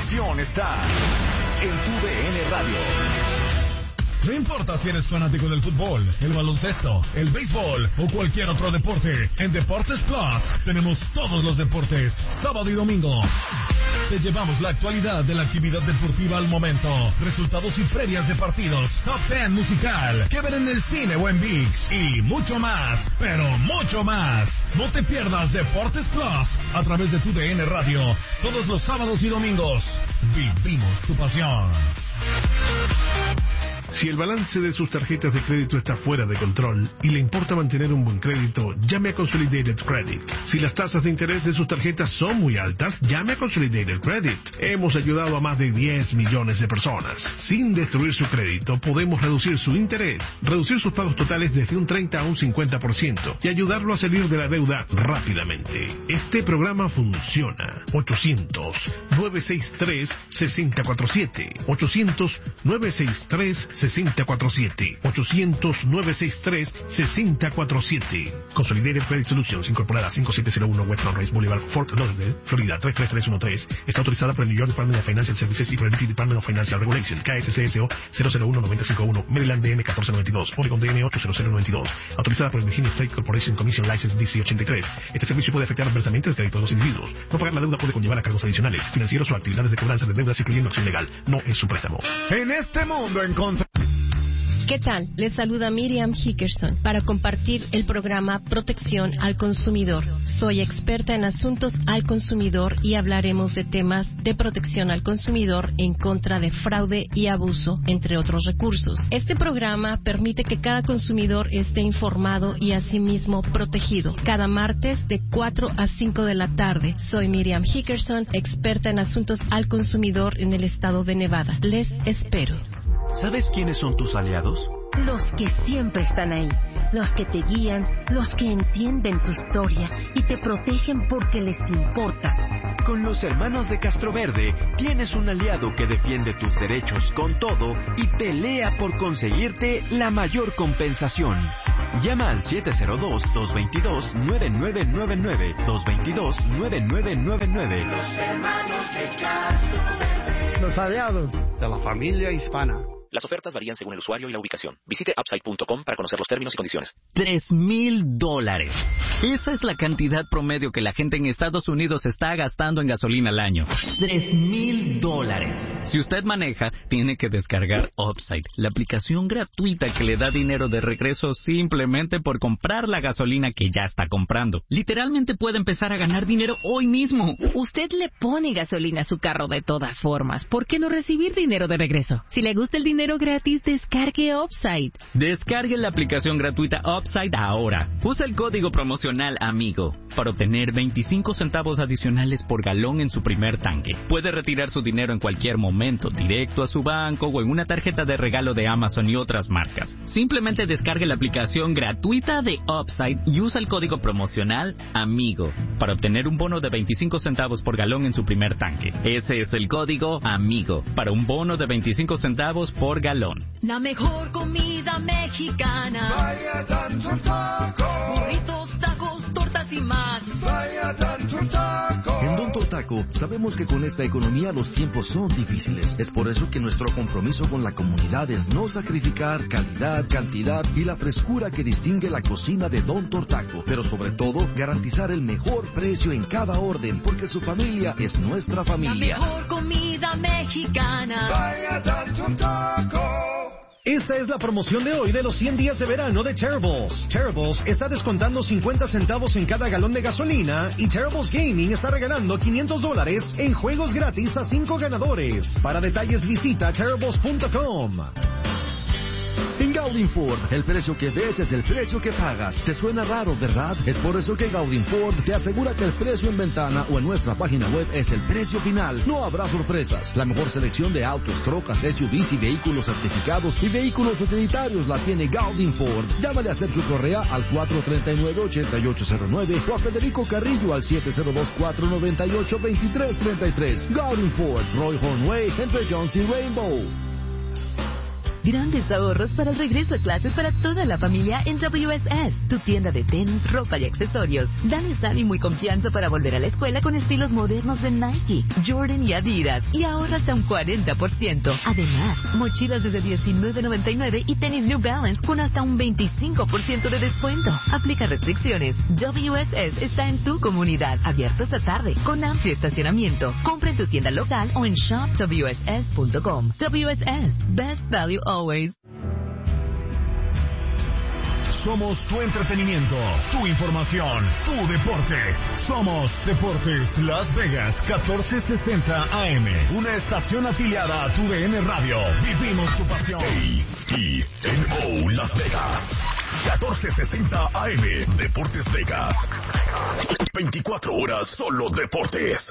pasión está en TUDN Radio. No importa si eres fanático del fútbol, el baloncesto, el béisbol o cualquier otro deporte, en Deportes Plus tenemos todos los deportes, sábado y domingo. Te llevamos la actualidad de la actividad deportiva al momento, resultados y previas de partidos, top 10 musical, que ver en el cine o en ViX y mucho más, pero mucho más. No te pierdas Deportes Plus a través de TUDN Radio, todos los sábados y domingos. Vivimos tu pasión. Si el balance de sus tarjetas de crédito está fuera de control y le importa mantener un buen crédito, llame a Consolidated Credit. Si las tasas de interés de sus tarjetas son muy altas, llame a Consolidated Credit. Hemos ayudado a más de 10 millones de personas. Sin destruir su crédito, podemos reducir su interés, reducir sus pagos totales desde un 30 a un 50% y ayudarlo a salir de la deuda rápidamente. Este programa funciona. 800-963-6047. 800-963-6047. 800-963-6047. Consolidated Credit Solutions, incorporada 5701 West Sunrise Boulevard, Fort Lauderdale, Florida 33313. Está autorizada por el New York Department of Financial Services y por el DC Department of Financial Regulation. KSCSO 001951, Maryland DM 1492, Oregon DM 80092. Autorizada por el Virginia State Corporation Commission License DC 83. Este servicio puede afectar adversamente el crédito de los individuos. No pagar la deuda puede conllevar a cargos adicionales, financieros o actividades de cobranza de deudas, incluyendo acción legal. No es su préstamo. En este mundo encontramos... ¿Qué tal? Les saluda Miriam Hickerson para compartir el programa Protección al Consumidor. Soy experta en asuntos al consumidor y hablaremos de temas de protección al consumidor en contra de fraude y abuso, entre otros recursos. Este programa permite que cada consumidor esté informado y asimismo protegido. Cada martes de 4 a 5 de la tarde. Soy Miriam Hickerson, experta en asuntos al consumidor en el estado de Nevada. Les espero. ¿Sabes quiénes son tus aliados? Los que siempre están ahí, los que te guían, los que entienden tu historia y te protegen porque les importas. Con los hermanos de Castroverde tienes un aliado que defiende tus derechos con todo y pelea por conseguirte la mayor compensación. Llama al 702-222-9999, 222-9999. Los hermanos de Castroverde. Los aliados de la familia hispana. Las ofertas varían según el usuario y la ubicación. Visite Upside.com para conocer los términos y condiciones. $3,000. Esa es la cantidad promedio que la gente en Estados Unidos está gastando en gasolina al año. $3,000. Si usted maneja, tiene que descargar Upside, la aplicación gratuita que le da dinero de regreso simplemente por comprar la gasolina que ya está comprando. Literalmente puede empezar a ganar dinero hoy mismo. Usted le pone gasolina a su carro de todas formas. ¿Por qué no recibir dinero de regreso? Si le gusta el dinero gratis, descargue Upside. Descargue la aplicación gratuita Upside ahora. Usa el código promocional AMIGO para obtener 25 centavos adicionales por galón en su primer tanque. Puede retirar su dinero en cualquier momento, directo a su banco o en una tarjeta de regalo de Amazon y otras marcas. Simplemente descargue la aplicación gratuita de Upside y usa el código promocional AMIGO para obtener un bono de 25 centavos por galón en su primer tanque. Ese es el código AMIGO para un bono de 25 centavos por galón. La mejor comida mexicana. Vaya Tanto Taco. Burritos, tacos, tortas y más. Vaya Tanto Taco. En Don Tortaco sabemos que con esta economía los tiempos son difíciles. Es por eso que nuestro compromiso con la comunidad es no sacrificar calidad, cantidad y la frescura que distingue la cocina de Don Tortaco. Pero sobre todo, garantizar el mejor precio en cada orden, porque su familia es nuestra familia. La mejor comida mexicana. Vaya Tanto Taco. Esta es la promoción de hoy de los 100 días de verano de Terribles. Terribles está descontando 50 centavos en cada galón de gasolina y Terribles Gaming está regalando $500 en juegos gratis a 5 ganadores. Para detalles visita terribles.com. En Gaudin Ford, el precio que ves es el precio que pagas. ¿Te suena raro, verdad? Es por eso que Gaudin Ford te asegura que el precio en ventana o en nuestra página web es el precio final. No habrá sorpresas. La mejor selección de autos, trocas, SUVs y vehículos certificados y vehículos utilitarios la tiene Gaudin Ford. Llámale a Sergio Correa al 439-8809 o a Federico Carrillo al 702-498-2333. Gaudin Ford, Roy Hornway, entre Jones y Rainbow. Grandes ahorros para el regreso a clases para toda la familia en WSS, tu tienda de tenis, ropa y accesorios. Dales ánimo y confianza para volver a la escuela con estilos modernos de Nike, Jordan y Adidas, y ahorra hasta un 40%. Además, mochilas desde $19.99 y tenis New Balance con hasta un 25% de descuento. Aplica restricciones. WSS está en tu comunidad, abierto esta tarde, con amplio estacionamiento. Compra en tu tienda local o en shopwss.com. WSS, best value always. Somos tu entretenimiento, tu información, tu deporte. Somos Deportes Las Vegas 1460 AM, una estación afiliada a tu DN Radio. Vivimos tu pasión. KTNO Las Vegas 1460 AM, Deportes Vegas. 24 horas solo deportes.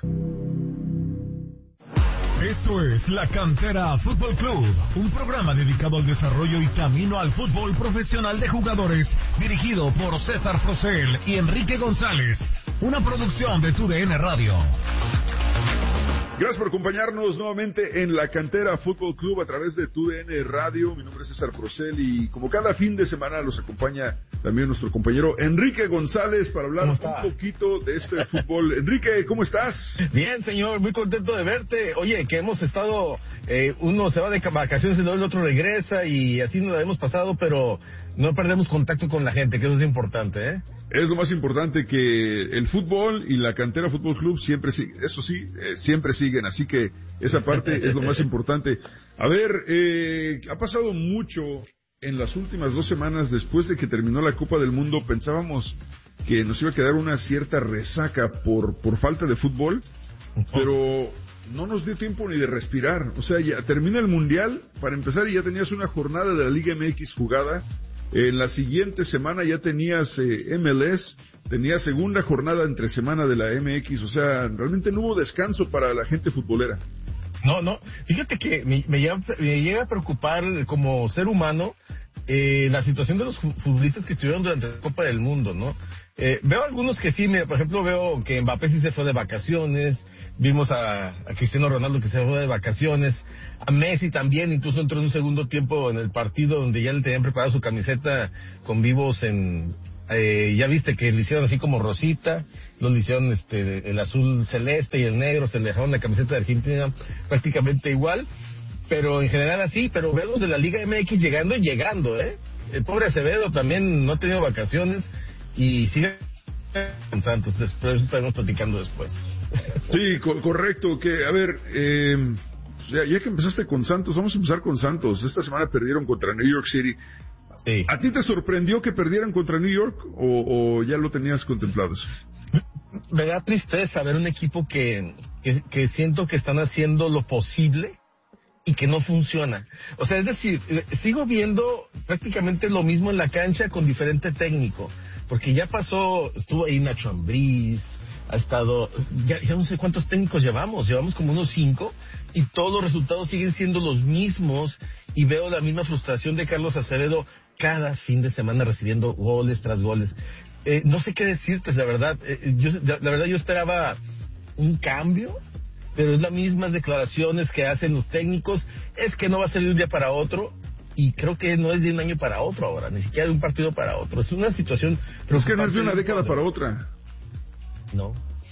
Esto es La Cantera Fútbol Club, un programa dedicado al desarrollo y camino al fútbol profesional de jugadores, dirigido por César Procel y Enrique González, una producción de TUDN Radio. Gracias por acompañarnos nuevamente en La Cantera Fútbol Club a través de TUDN Radio. Mi nombre es César Procel y como cada fin de semana los acompaña también nuestro compañero Enrique González para hablar un poquito de este fútbol. Enrique, ¿cómo estás? Bien, señor, muy contento de verte. Oye, que hemos estado, uno se va de vacaciones y luego el otro regresa y así nos la hemos pasado, pero no perdemos contacto con la gente, que eso es importante, ¿eh? Es lo más importante, que el fútbol y la Cantera Fútbol Club siempre siguen, eso sí, siempre siguen, así que esa parte es lo más importante. A ver, ha pasado mucho en las últimas 2 semanas después de que terminó la Copa del Mundo. Pensábamos que nos iba a quedar una cierta resaca por falta de fútbol, pero no nos dio tiempo ni de respirar. O sea, ya termina el Mundial, para empezar, y ya tenías una jornada de la Liga MX jugada. En la siguiente semana ya tenías MLS, tenías segunda jornada entre semana de la MX, o sea, realmente no hubo descanso para la gente futbolera. No, fíjate que me llega a preocupar como ser humano la situación de los futbolistas que estuvieron durante la Copa del Mundo, ¿no? Veo algunos que sí, por ejemplo, veo que Mbappé sí se fue de vacaciones, vimos a Cristiano Ronaldo que se fue de vacaciones, a Messi también, incluso entró en un segundo tiempo en el partido donde ya le tenían preparado su camiseta con vivos ya viste que le hicieron así como rosita, le hicieron el azul celeste y el negro, se le dejaron la camiseta de Argentina prácticamente igual, pero en general así, pero veo los de la Liga MX llegando, el pobre Acevedo también no ha tenido vacaciones y sigue con Santos, después estaremos platicando después. Sí, correcto, que a ver, ya que empezaste con Santos, vamos a empezar con Santos. Esta semana perdieron contra New York City. Sí. ¿A ti te sorprendió que perdieran contra New York o ya lo tenías contemplado eso? Me da tristeza ver un equipo que siento que están haciendo lo posible y que no funciona. O sea, es decir, sigo viendo prácticamente lo mismo en la cancha con diferente técnico, porque ya estuvo ahí Nacho Ambriz, ha estado, ya no sé cuántos técnicos llevamos como unos 5, y todos los resultados siguen siendo los mismos, y veo la misma frustración de Carlos Acevedo cada fin de semana recibiendo goles tras goles. No sé qué decirte, la verdad. Yo esperaba un cambio, pero es las mismas declaraciones que hacen los técnicos, es que no va a ser de un día para otro, y creo que no es de un año para otro ahora, ni siquiera de un partido para otro. Es una situación... Pero es que no es de una década para otra. No.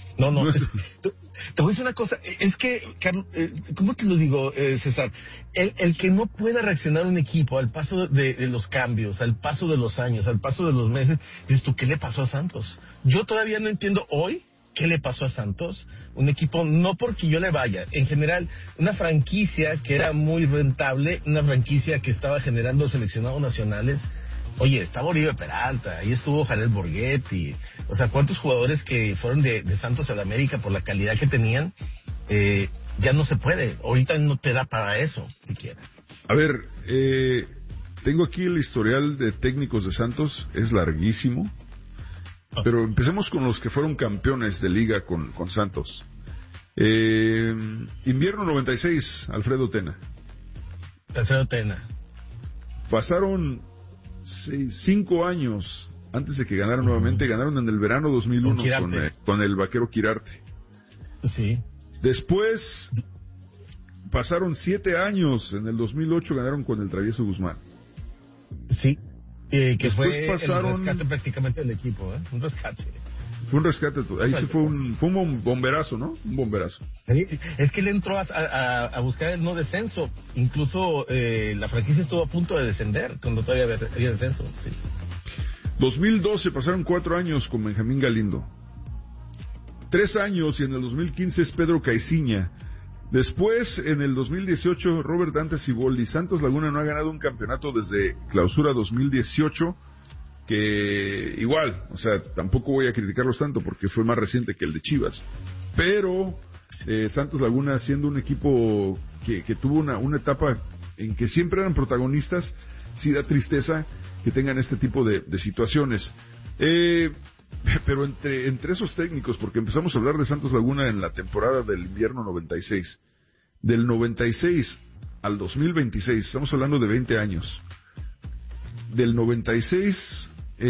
Te voy a decir una cosa, es que, ¿cómo te lo digo, César? El que no pueda reaccionar un equipo al paso de los cambios, al paso de los años, al paso de los meses, dices tú, ¿qué le pasó a Santos? Yo todavía no entiendo hoy qué le pasó a Santos. Un equipo, no porque yo le vaya, en general, una franquicia que era muy rentable, una franquicia que estaba generando seleccionados nacionales. Oye, estaba Oribe Peralta, ahí estuvo Jared Borghetti, o sea, ¿cuántos jugadores que fueron de Santos a la América por la calidad que tenían? Ya no se puede, ahorita no te da para eso, siquiera. A ver, tengo aquí el historial de técnicos de Santos, es larguísimo, pero empecemos con los que fueron campeones de liga con Santos. Invierno 96, Alfredo Tena. Pasaron 5 años antes de que ganaran nuevamente. Ganaron en el verano 2001 con el vaquero Quirarte. Sí. Después pasaron 7 años. En el 2008 ganaron con el Travieso Guzmán. Sí, que Después fue pasaron... el rescate prácticamente del equipo, un rescate. Fue un rescate, ahí sí fue un bomberazo, ¿no? Un bomberazo. Es que él entró a buscar el no descenso. Incluso la franquicia estuvo a punto de descender cuando todavía había descenso. Sí. 2012 pasaron 4 años con Benjamín Galindo. 3 años, y en el 2015 es Pedro Caiciña. Después, en el 2018, Robert Dante Siboldi. Santos Laguna no ha ganado un campeonato desde Clausura 2018, que igual, o sea, tampoco voy a criticarlos tanto porque fue más reciente que el de Chivas. Pero Santos Laguna, siendo un equipo que tuvo una etapa en que siempre eran protagonistas, sí da tristeza que tengan este tipo de situaciones. Pero entre esos técnicos, porque empezamos a hablar de Santos Laguna en la temporada del invierno 96, del 96 al 2026, estamos hablando de 20 años. Del 96,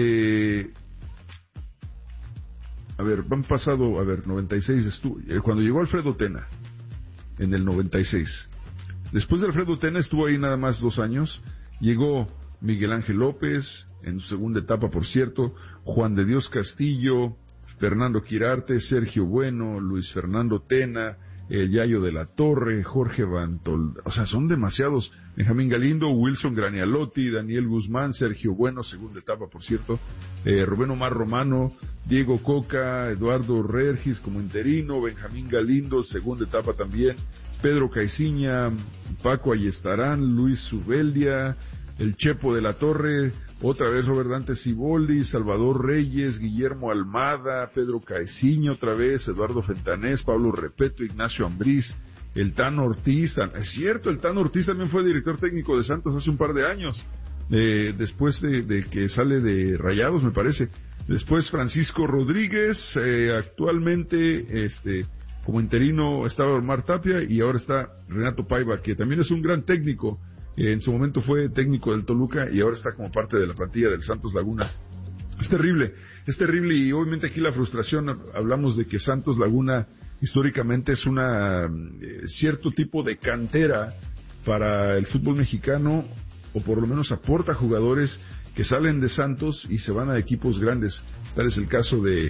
han pasado, 96 cuando llegó Alfredo Tena, en el 96. Después de Alfredo Tena estuvo ahí nada más 2 años, llegó Miguel Ángel López, en su segunda etapa, por cierto, Juan de Dios Castillo, Fernando Quirarte, Sergio Bueno, Luis Fernando Tena, Yayo de la Torre, Jorge Vantol, o sea, son demasiados. Benjamín Galindo, Wilson Granialotti, Daniel Guzmán, Sergio Bueno, segunda etapa, por cierto, Rubén Omar Romano, Diego Coca, Eduardo Regis como interino, Benjamín Galindo, segunda etapa también, Pedro Caiciña, Paco Ayestarán, Luis Zubeldia, el Chepo de la Torre, otra vez Robert Dante Siboldi, Salvador Reyes, Guillermo Almada, Pedro Caiciña otra vez, Eduardo Fentanés, Pablo Repeto, Ignacio Ambriz, el Tano Ortiz. Es cierto, el Tano Ortiz también fue director técnico de Santos hace un par de años, después de que sale de Rayados, me parece. Después Francisco Rodríguez, actualmente como interino estaba Omar Tapia, y ahora está Renato Paiva, que también es un gran técnico. En su momento fue técnico del Toluca y ahora está como parte de la plantilla del Santos Laguna. Es terrible, y obviamente aquí la frustración, hablamos de que Santos Laguna históricamente es cierto tipo de cantera para el fútbol mexicano, o por lo menos aporta jugadores que salen de Santos y se van a equipos grandes. Tal es el caso de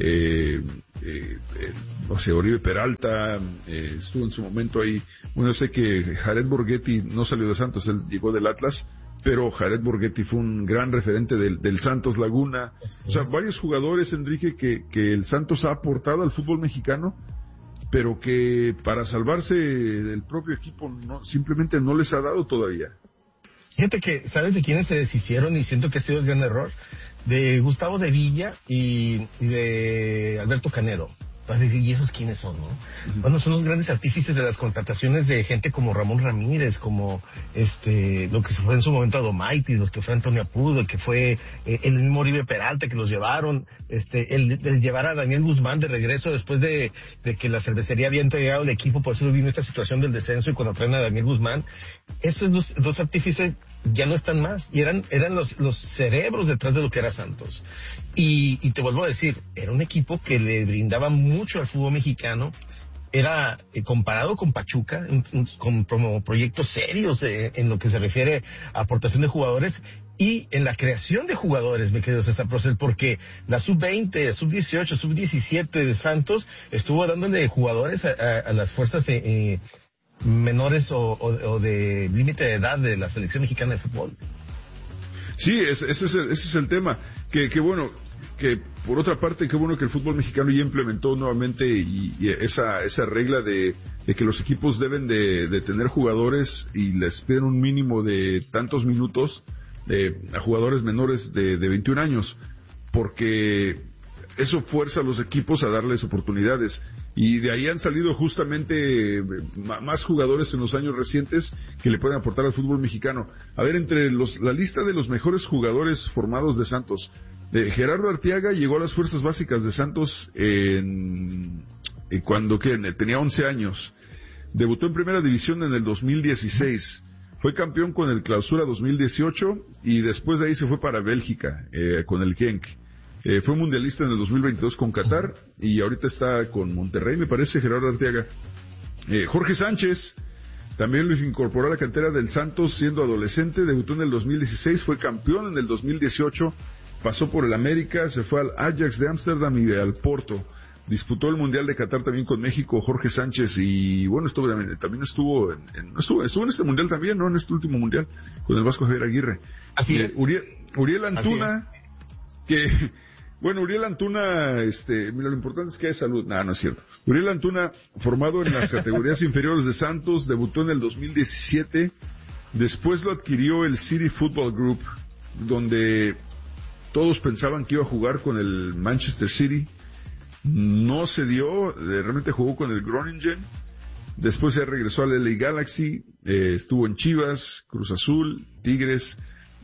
Oribe Peralta, estuvo en su momento ahí. Bueno, yo sé que Jared Borghetti no salió de Santos, él llegó del Atlas, pero Jared Borghetti fue un gran referente del Santos Laguna. O sea, varios jugadores, Enrique, que el Santos ha aportado al fútbol mexicano, pero que para salvarse del propio equipo simplemente no les ha dado todavía. Fíjate que, ¿sabes de quiénes se deshicieron? Y siento que ha sido el gran error. De Gustavo de Villa y de Alberto Canedo. Vas a decir, ¿y esos quiénes son, no? Uh-huh. Bueno, son los grandes artífices de las contrataciones de gente como Ramón Ramírez, como lo que se fue en su momento a Domaitis, los que fue Antonio Apudo, el que fue el mismo Oribe Peralta, que los llevaron, el llevar a Daniel Guzmán de regreso después de que la cervecería había entregado el equipo, por eso vino esta situación del descenso, y cuando traen a Daniel Guzmán, estos dos artífices ya no están más, y eran los cerebros detrás de lo que era Santos. Y te vuelvo a decir, era un equipo que le brindaba mucho al fútbol mexicano, era comparado con Pachuca, con proyectos serios en lo que se refiere a aportación de jugadores y en la creación de jugadores, mi querido César Procel, porque la sub-20, sub-18, sub-17 de Santos estuvo dándole jugadores a las fuerzas menores o de límite de edad de la selección mexicana de fútbol. Sí, ese es el tema. Que bueno, que por otra parte, qué bueno que el fútbol mexicano ya implementó nuevamente y esa regla de que los equipos deben de tener jugadores y les piden un mínimo de tantos minutos a jugadores menores de 21 años, porque eso fuerza a los equipos a darles oportunidades. Y de ahí han salido justamente más jugadores en los años recientes que le pueden aportar al fútbol mexicano. A ver, entre la lista de los mejores jugadores formados de Santos, Gerardo Arteaga llegó a las fuerzas básicas de Santos cuando tenía 11 años. Debutó en primera división en el 2016. Fue campeón con el Clausura 2018 y después de ahí se fue para Bélgica con el Genk. Fue mundialista en el 2022 con Qatar y ahorita está con Monterrey, me parece, Gerardo Arteaga. Jorge Sánchez También lo incorporó a la cantera del Santos siendo adolescente, debutó en el 2016, fue campeón en el 2018, pasó por el América, se fue al Ajax de Ámsterdam y al Porto. Disputó el Mundial de Qatar también con México, Jorge Sánchez, y bueno, también estuvo en este Mundial también, ¿no? En este último Mundial, con el Vasco Javier Aguirre. Así es. Uriel Antuna, Uriel Antuna, mira, lo importante es que hay salud. No es cierto. Uriel Antuna, formado en las categorías inferiores de Santos, debutó en el 2017, después lo adquirió el City Football Group, donde todos pensaban que iba a jugar con el Manchester City. No se dio, realmente jugó con el Groningen, después se regresó al LA Galaxy, estuvo en Chivas, Cruz Azul, Tigres,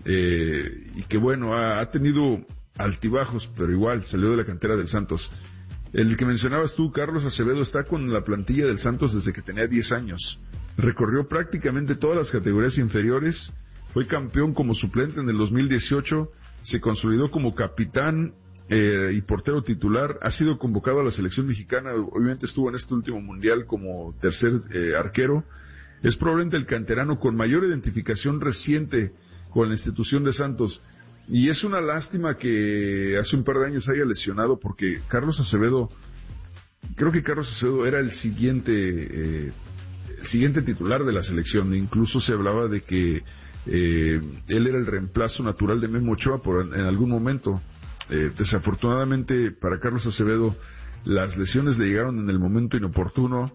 y que bueno, ha tenido altibajos, pero igual salió de la cantera del Santos. El que mencionabas tú, Carlos Acevedo, está con la plantilla del Santos desde que tenía 10 años, recorrió prácticamente todas las categorías inferiores, fue campeón como suplente en el 2018, se consolidó como capitán y portero titular, ha sido convocado a la selección mexicana, obviamente estuvo en este último mundial como tercer arquero, es probablemente el canterano con mayor identificación reciente con la institución de Santos, y es una lástima que hace un par de años haya lesionado, porque Carlos Acevedo era el siguiente titular de la selección, incluso se hablaba de que él era el reemplazo natural de Memo Ochoa en algún momento. Desafortunadamente para Carlos Acevedo las lesiones le llegaron en el momento inoportuno,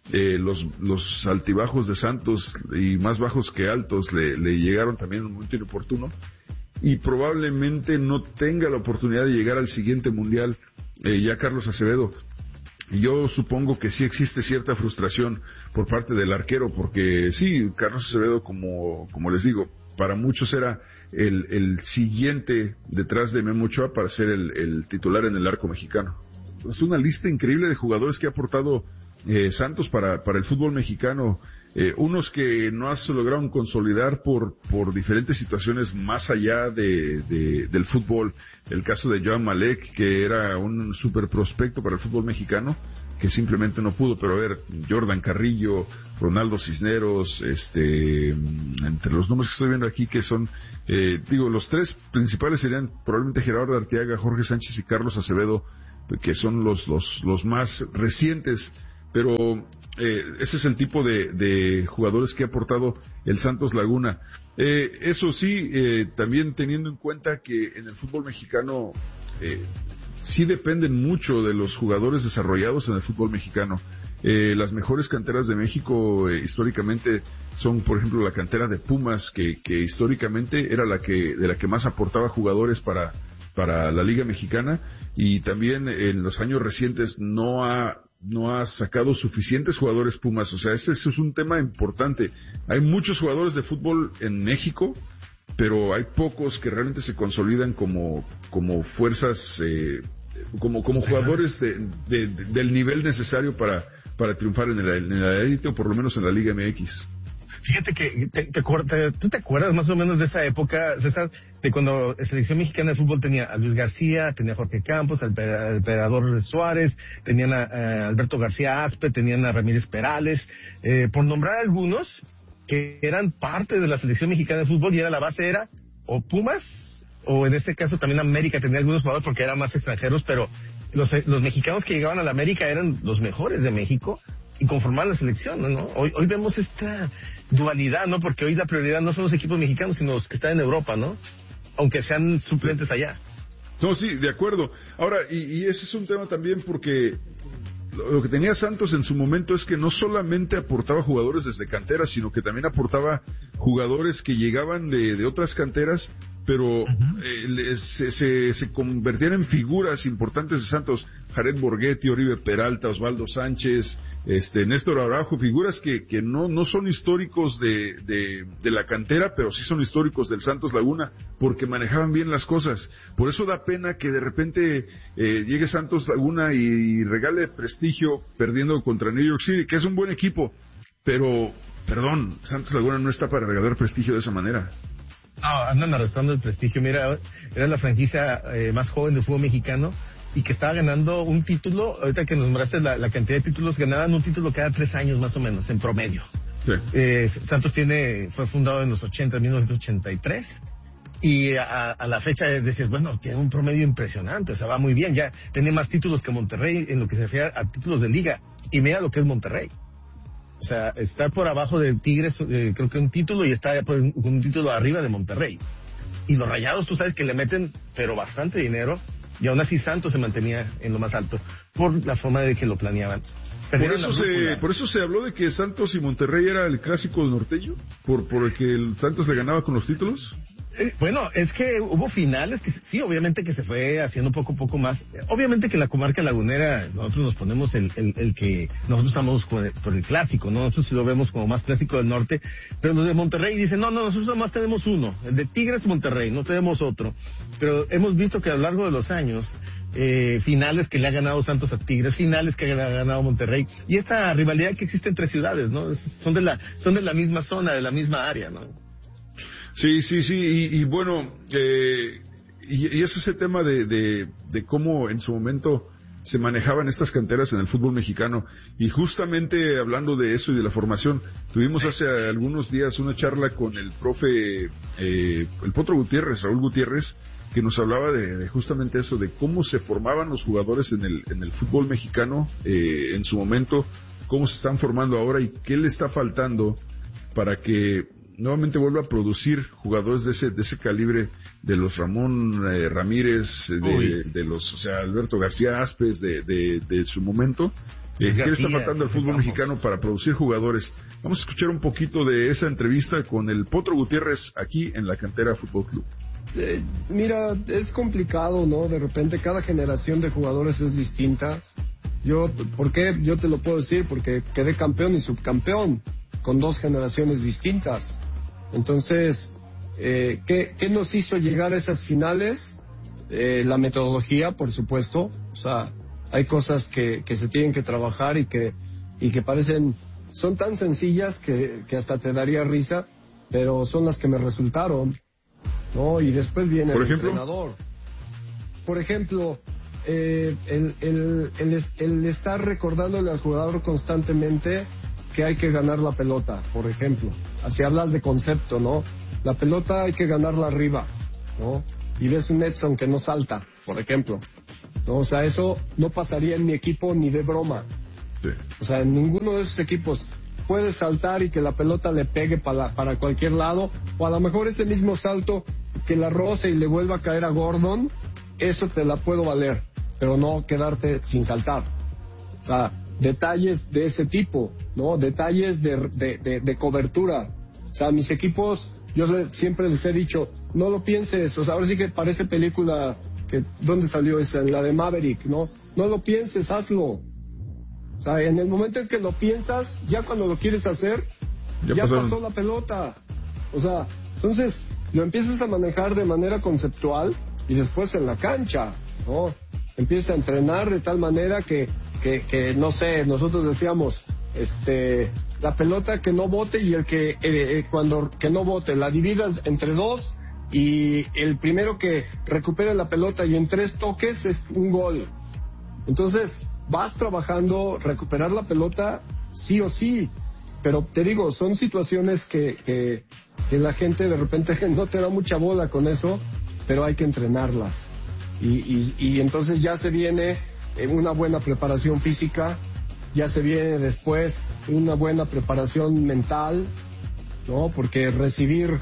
los altibajos de Santos y más bajos que altos le llegaron también en un momento inoportuno, y probablemente no tenga la oportunidad de llegar al siguiente mundial ya Carlos Acevedo. Yo supongo que sí existe cierta frustración por parte del arquero, porque sí, Carlos Acevedo, como les digo, para muchos era el siguiente detrás de Memo Ochoa para ser el titular en el arco mexicano. Es una lista increíble de jugadores que ha aportado Santos para el fútbol mexicano, unos que no lograron consolidar por diferentes situaciones más allá del fútbol. El caso de Joan Malek, que era un super prospecto para el fútbol mexicano, que simplemente no pudo. Pero a ver, Jordan Carrillo, Ronaldo Cisneros, entre los nombres que estoy viendo aquí, que son, los tres principales serían probablemente Gerardo Arteaga, Jorge Sánchez y Carlos Acevedo, que son los más recientes. Pero ese es el tipo de jugadores que ha aportado el Santos Laguna. Eso sí, también teniendo en cuenta que en el fútbol mexicano sí dependen mucho de los jugadores desarrollados en el fútbol mexicano. Las mejores canteras de México históricamente son, por ejemplo, la cantera de Pumas, que históricamente era de la que más aportaba jugadores para la Liga Mexicana, y también en los años recientes no ha sacado suficientes jugadores Pumas. O sea, ese es un tema importante. Hay muchos jugadores de fútbol en México, pero hay pocos que realmente se consolidan como fuerzas, como jugadores del nivel necesario para triunfar en la élite, o por lo menos en la Liga MX. Fíjate que tú te acuerdas más o menos de esa época, César, de cuando la selección mexicana de fútbol tenía a Luis García, tenía a Jorge Campos, al Emperador Suárez, tenían a Alberto García Aspe, tenían a Ramírez Perales, por nombrar algunos que eran parte de la selección mexicana de fútbol, y la base era o Pumas, o en este caso también América tenía algunos jugadores porque eran más extranjeros, pero los mexicanos que llegaban a la América eran los mejores de México y conformaban la selección, ¿no? Hoy vemos esta dualidad, ¿no? Porque hoy la prioridad no son los equipos mexicanos, sino los que están en Europa, ¿no? Aunque sean suplentes allá. No, sí, de acuerdo. Ahora, y ese es un tema también, porque lo que tenía Santos en su momento es que no solamente aportaba jugadores desde canteras, sino que también aportaba jugadores que llegaban de otras canteras, pero se convertían en figuras importantes de Santos. Jared Borghetti, Oribe Peralta, Osvaldo Sánchez, Néstor Araujo, figuras que no son históricos de la cantera, pero sí son históricos del Santos Laguna, porque manejaban bien las cosas. Por eso da pena que de repente llegue Santos Laguna y regale prestigio perdiendo contra New York City, que es un buen equipo, pero, perdón, Santos Laguna no está para regalar prestigio de esa manera. No, andan arrastrando el prestigio. Mira, era la franquicia más joven del fútbol mexicano y que estaba ganando un título. Ahorita que nos nombraste la cantidad de títulos, ganaban un título cada 3 años más o menos, en promedio. Sí. Santos fue fundado en los 1983. Y a la fecha decías, bueno, tiene un promedio impresionante, o sea, va muy bien, ya tiene más títulos que Monterrey en lo que se refiere a títulos de liga. Y mira lo que es Monterrey. O sea, está por abajo de Tigres, creo que un título, y está con un título arriba de Monterrey. Y los Rayados, tú sabes que le meten, pero bastante dinero, y aún así Santos se mantenía en lo más alto, por la forma de que lo planeaban. Por eso se habló de que Santos y Monterrey era el clásico norteño, por el que el Santos le ganaba con los títulos. Bueno, es que hubo finales que sí, obviamente que se fue haciendo poco a poco más. Obviamente que la comarca lagunera, nosotros nos ponemos el que nosotros estamos por el clásico, ¿no? Nosotros sí lo vemos como más clásico del norte, pero los de Monterrey dicen, no, nosotros nomás tenemos uno, el de Tigres Monterrey, no tenemos otro. Pero hemos visto que a lo largo de los años, finales que le ha ganado Santos a Tigres, finales que le ha ganado Monterrey, y esta rivalidad que existe entre ciudades, ¿no? Son de la misma zona, de la misma área, ¿no? Sí, y bueno, y es ese tema de cómo en su momento se manejaban estas canteras en el fútbol mexicano, y justamente hablando de eso y de la formación, tuvimos hace algunos días una charla con el profe, el Potro Gutiérrez, Raúl Gutiérrez, que nos hablaba de justamente eso, de cómo se formaban los jugadores en el fútbol mexicano en su momento, cómo se están formando ahora y qué le está faltando para que nuevamente vuelva a producir jugadores de ese calibre, de los Ramón Ramírez, de los, o sea, Alberto García Aspes, de su momento. ¿Qué le está faltando al fútbol mexicano para producir jugadores? Vamos a escuchar un poquito de esa entrevista con el Potro Gutiérrez aquí en la Cantera Fútbol Club. Mira, es complicado, ¿no? De repente cada generación de jugadores es distinta. ¿Por qué? Yo te lo puedo decir, porque quedé campeón y subcampeón con 2 generaciones distintas. Entonces, ¿qué nos hizo llegar a esas finales? La metodología, por supuesto. O sea, hay cosas que se tienen que trabajar y que son tan sencillas que hasta te daría risa, pero son las que me resultaron, ¿no? Y después viene el entrenador. Por ejemplo, el estar recordándole al jugador constantemente que hay que ganar la pelota, por ejemplo. Así hablas de concepto, ¿no? La pelota hay que ganarla arriba, ¿no? Y ves un Edson que no salta, por ejemplo, ¿no? O sea, eso no pasaría en mi equipo ni de broma. Sí. O sea, en ninguno de esos equipos puede saltar y que la pelota le pegue para cualquier lado, o a lo mejor ese mismo salto que la roce y le vuelva a caer a Gordon, eso te la puedo valer, pero no quedarte sin saltar. O sea, detalles de ese tipo, ¿no? Detalles de cobertura. O sea, mis equipos, yo siempre les he dicho, no lo pienses. O sea, ahora sí que parece película ¿dónde salió esa? La de Maverick, ¿no? No lo pienses, hazlo. O sea, en el momento en que lo piensas, ya cuando lo quieres hacer, ya pasó la pelota. O sea, entonces lo empiezas a manejar de manera conceptual y después en la cancha, ¿no? Empiezas a entrenar de tal manera que no sé, nosotros decíamos, la pelota que no bote y el que no bote, la dividas entre 2 y el primero que recupere la pelota y en 3 toques es un gol. Entonces vas trabajando recuperar la pelota sí o sí, pero te digo, son situaciones que la gente de repente no te da mucha bola con eso, pero hay que entrenarlas y entonces ya se viene una buena preparación física, ya se viene después una buena preparación mental, ¿no? Porque recibir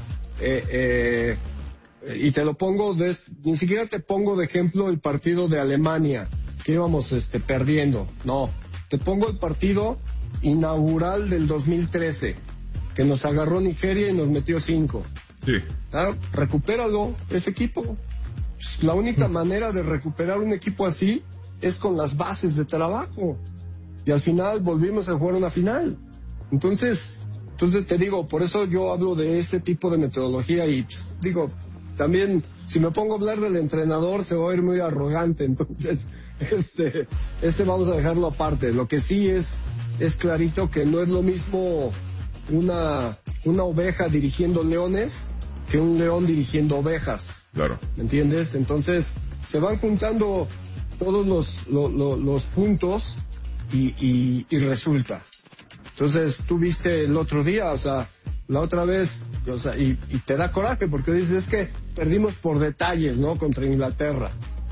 y te lo pongo ni siquiera te pongo de ejemplo el partido de Alemania que íbamos perdiendo, no, te pongo el partido inaugural del 2013 que nos agarró Nigeria y nos metió 5. Sí. Claro, recupéralo ese equipo. La única manera de recuperar un equipo así es con las bases de trabajo. Y al final volvimos a jugar una final. Entonces te digo, por eso yo hablo de ese tipo de metodología y digo, también si me pongo a hablar del entrenador se va a ir muy arrogante, entonces vamos a dejarlo aparte. Lo que sí es clarito que no es lo mismo una oveja dirigiendo leones que un león dirigiendo ovejas. Claro. ¿Me entiendes? Entonces se van juntando todos los puntos y resulta. Entonces, tú viste el otro día, o sea, la otra vez, o sea, y te da coraje porque dices, es que perdimos por detalles, ¿no? Contra Inglaterra.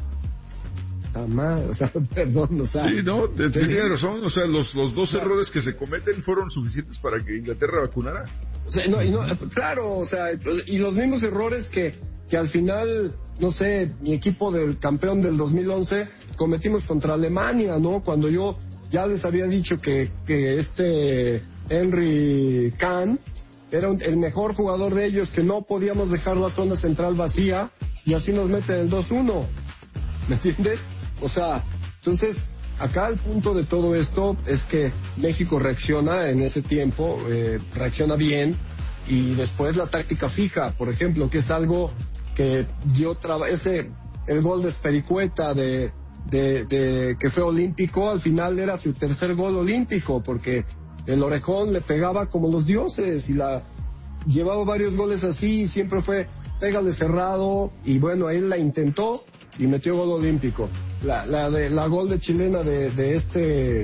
O sea, perdón, o sea. Sí, no, tienes razón, o sea, los dos errores que se cometen fueron suficientes para que Inglaterra vacunara. O sea, claro, o sea, y los mismos errores que al final, no sé, mi equipo del campeón del 2011 cometimos contra Alemania, ¿no? Cuando yo ya les había dicho que Henry Kahn era el mejor jugador de ellos, que no podíamos dejar la zona central vacía, y así nos meten el 2-1. ¿Me entiendes? O sea, entonces, acá el punto de todo esto es que México reacciona en ese tiempo, reacciona bien, y después la táctica fija, por ejemplo, que es algo que yo el gol de Espericueta que fue olímpico, al final era su tercer gol olímpico, porque el Orejón le pegaba como los dioses, y llevaba varios goles así, y siempre fue pégale cerrado, y bueno, él la intentó y metió gol olímpico. La gol de chilena de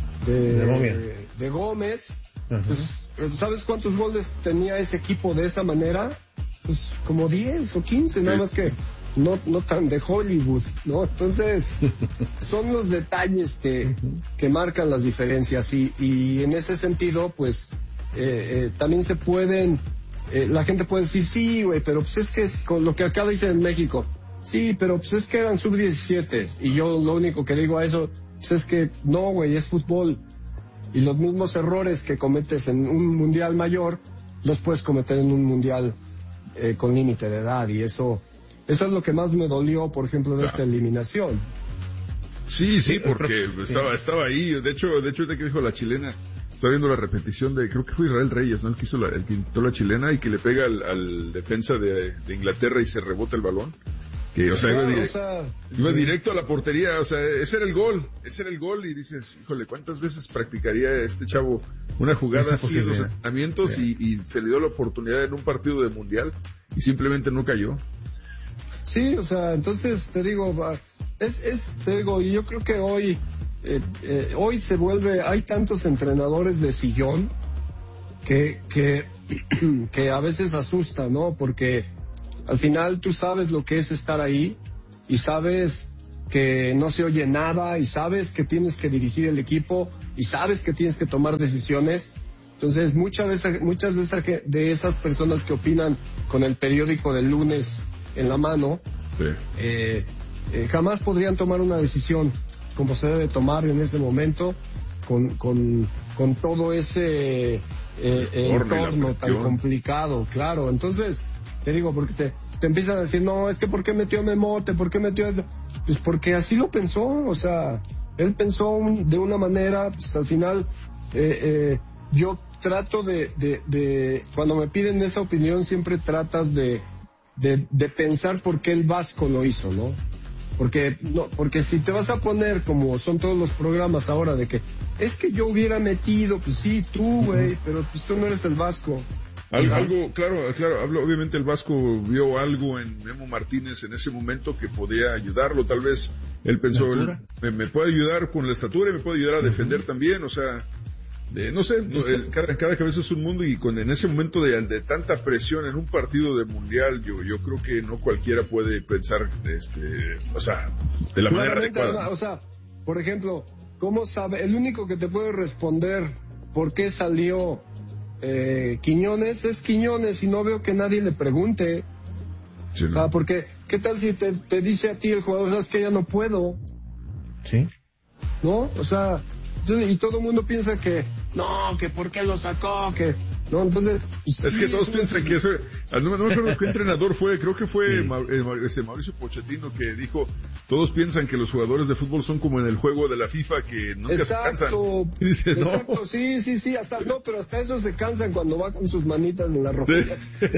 Gómez, pues, ¿sabes cuántos goles tenía ese equipo de esa manera? Pues como 10 o 15, nada más que no tan de Hollywood, ¿no? Entonces, son los detalles que marcan las diferencias, y en ese sentido, pues, también se pueden, la gente puede decir, sí, güey, pero pues es que con lo que acá dicen en México, sí, pero pues es que eran sub-17, y yo lo único que digo a eso, pues es que no, güey, es fútbol, y los mismos errores que cometes en un mundial mayor, los puedes cometer en un mundial con límite de edad, y eso es lo que más me dolió, por ejemplo, de esta eliminación. Sí, porque estaba ahí. De hecho, ahorita que dijo la chilena, estaba viendo la repetición de, creo que fue Israel Reyes, ¿no? El que intentó la chilena y que le pega al defensa de Inglaterra y se rebota el balón. Que, o sea, iba directo a la portería, o sea, ese era el gol, y dices, híjole, ¿cuántas veces practicaría este chavo una jugada así en los entrenamientos y se le dio la oportunidad en un partido de mundial y simplemente no cayó? Sí, o sea, entonces te digo, y yo creo que hoy se vuelve, hay tantos entrenadores de sillón que a veces asusta, ¿no? Porque al final tú sabes lo que es estar ahí, y sabes que no se oye nada, y sabes que tienes que dirigir el equipo, y sabes que tienes que tomar decisiones. Entonces muchas de esas personas que opinan con el periódico del lunes en la mano, jamás podrían tomar una decisión como se debe tomar en ese momento, con todo ese entorno tan complicado, claro. Entonces te digo, porque te empiezan a decir, no, es que ¿por qué metió Memote? ¿Por qué metió eso? Pues porque así lo pensó, o sea, él pensó de una manera, pues al final, yo trato de cuando me piden esa opinión, siempre tratas de pensar por qué el Vasco lo hizo, ¿no? Porque si te vas a poner, como son todos los programas ahora, de que es que yo hubiera metido, pues sí, tú, güey, pero pues tú no eres el Vasco. Algo, claro, obviamente el Vasco vio algo en Memo Martínez en ese momento que podía ayudarlo, tal vez él pensó, me puede ayudar con la estatura y me puede ayudar a defender también, o sea, no sé, cada cabeza es un mundo, y en ese momento de tanta presión en un partido de mundial, yo creo que no cualquiera puede pensar, o sea, de la manera adecuada. O sea, por ejemplo, ¿cómo sabe? El único que te puede responder por qué salió Quiñones es Quiñones, y no veo que nadie le pregunte. Sí, ¿no? O sea, porque ¿qué tal si te dice a ti el jugador, sabes que ya no puedo? Sí. ¿No? O sea, y todo el mundo piensa que no, que por qué lo sacó, que no, entonces es que todos piensan que eso, no me acuerdo qué entrenador fue, creo que fue Mauricio Pochettino, que dijo, todos piensan que los jugadores de fútbol son como en el juego de la FIFA, que nunca se cansan. Y dices, exacto, no. Sí, pero hasta eso se cansan cuando va con sus manitas en la rodilla.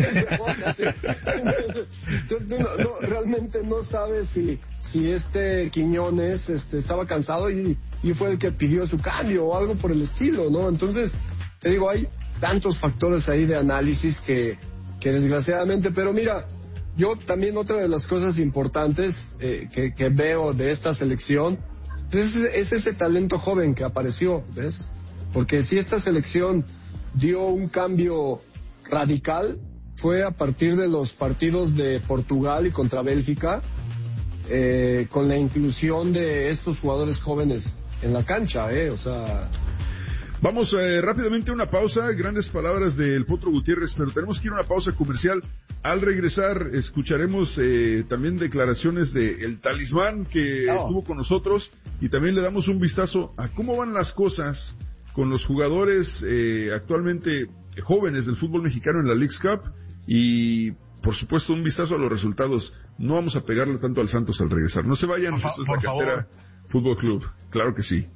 Entonces tú realmente no sabes si Quiñones estaba cansado y fue el que pidió su cambio o algo por el estilo, ¿no? Entonces, te digo, hay tantos factores ahí de análisis que desgraciadamente, pero mira, yo también otra de las cosas importantes que veo de esta selección es ese talento joven que apareció, ¿ves? Porque si esta selección dio un cambio radical, fue a partir de los partidos de Portugal y contra Bélgica, con la inclusión de estos jugadores jóvenes en la cancha, o sea... Vamos rápidamente a una pausa, grandes palabras del Potro Gutiérrez, pero tenemos que ir a una pausa comercial. Al regresar escucharemos también declaraciones de El Talismán, que estuvo con nosotros, y también le damos un vistazo a cómo van las cosas con los jugadores actualmente jóvenes del fútbol mexicano en la Leagues Cup, y por supuesto un vistazo a los resultados. No vamos a pegarle tanto al Santos al regresar. No se vayan, esto es la Cantera Fútbol Club, claro que sí.